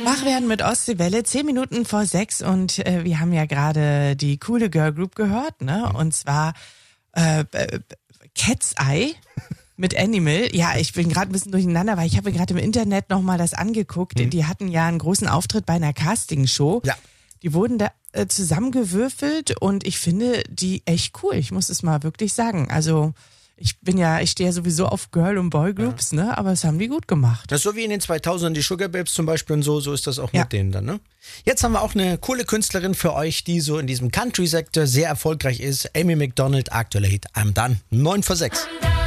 Wach werden mit Ostseewelle, 10 Minuten vor 6 und wir haben ja gerade die coole Girl Group gehört, ne? Und zwar Cat's Eye mit Animal. Ja, ich bin gerade ein bisschen durcheinander, weil ich habe mir gerade im Internet nochmal das angeguckt. Die hatten ja einen großen Auftritt bei einer Castingshow. Ja. Die wurden da zusammengewürfelt und ich finde die echt cool. Ich muss es mal wirklich sagen. Also ich stehe ja sowieso auf Girl- und Boy-Groups, ne? Aber das haben die gut gemacht. Das ist so wie in den 2000ern die Sugar Babes zum Beispiel und so ist das auch mit denen dann, ne? Jetzt haben wir auch eine coole Künstlerin für euch, die so in diesem Country-Sektor sehr erfolgreich ist. Amy Macdonald, aktueller Hit I'm Done, 9 vor 6.